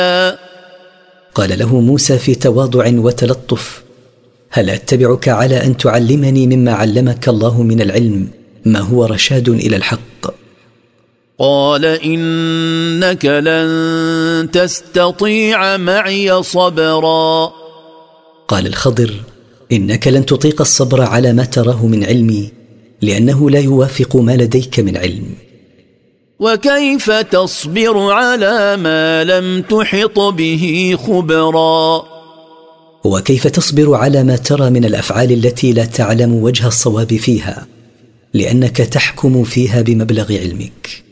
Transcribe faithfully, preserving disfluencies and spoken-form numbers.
قال له موسى في تواضع وتلطف: هل أتبعك على أن تعلمني مما علمك الله من العلم ما هو رشاد إلى الحق؟ قال إنك لن تستطيع معي صبرا. قال الخضر: إنك لن تطيق الصبر على ما تراه من علمي، لأنه لا يوافق ما لديك من علم. وكيف تصبر على ما لم تحط به خبرا؟ وكيف تصبر على ما ترى من الأفعال التي لا تعلم وجه الصواب فيها، لأنك تحكم فيها بمبلغ علمك.